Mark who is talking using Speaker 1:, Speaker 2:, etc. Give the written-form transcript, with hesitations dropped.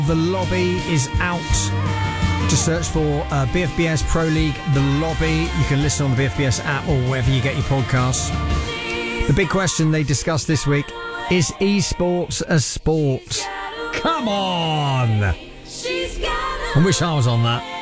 Speaker 1: The Lobby is out. Just search for BFBS Pro League The Lobby. You can listen on the BFBS app or wherever you get your podcasts. The big question they discussed this week is esports a sport? Come on! I wish I was on that.